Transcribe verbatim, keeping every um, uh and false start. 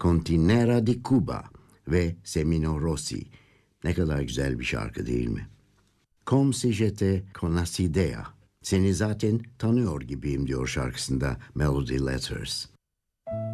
Continera di Cuba ve Semino Rossi. Ne kadar güzel bir şarkı değil mi? Comme si j'étais conacidea. Seni zaten tanıyor gibiyim diyor şarkısında Melody Letters.